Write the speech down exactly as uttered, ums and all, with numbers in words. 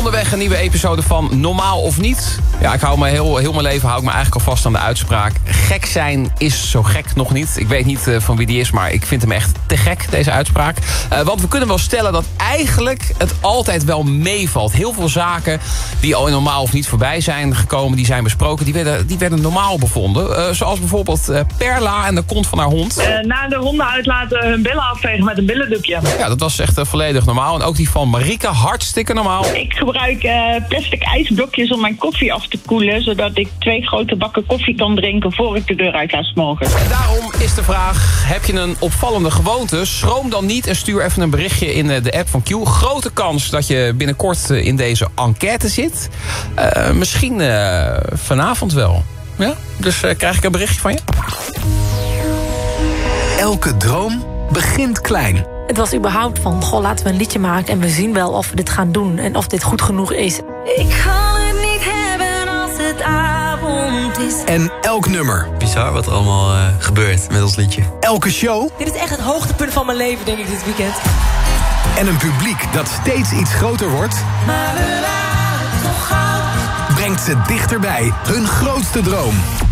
Onderweg een nieuwe episode van Normaal of Niet. Ja, ik hou me heel, heel mijn leven hou ik me eigenlijk al vast aan de uitspraak. Gek zijn is zo gek nog niet. Ik weet niet uh, van wie die is, maar ik vind hem echt te gek, deze uitspraak. Uh, want we kunnen wel stellen dat eigenlijk het altijd wel meevalt. Heel veel zaken die al in Normaal of Niet voorbij zijn gekomen, die zijn besproken, die werden, die werden normaal bevonden. Uh, zoals bijvoorbeeld uh, Perla en de kont van haar hond. Uh, na de honden uitlaten hun billen afvegen met een billendoekje. Ja, dat was echt uh, volledig normaal. En ook die van Marika, hartstikke normaal. Ik gebruik uh, plastic ijsblokjes om mijn koffie af te koelen, zodat ik twee grote bakken koffie kan drinken voor ik de deur uit ga smogen. En daarom is de vraag, heb je een opvallende gewoonte? Schroom dan niet en stuur even een berichtje in de app van Q. Grote kans dat je binnenkort in deze enquête zit. Uh, misschien uh, vanavond wel. Ja? Dus uh, krijg ik een berichtje van je? Elke droom begint klein. Het was überhaupt van, goh, laten we een liedje maken en we zien wel of we dit gaan doen en of dit goed genoeg is. Ik kan het niet hebben als het avond is. En elk nummer. Bizar wat er allemaal uh, gebeurt met ons liedje. Elke show. Dit is echt het hoogtepunt van mijn leven, denk ik, dit weekend. En een publiek dat steeds iets groter wordt. Maar we waren toch goud. Brengt ze dichterbij hun grootste droom.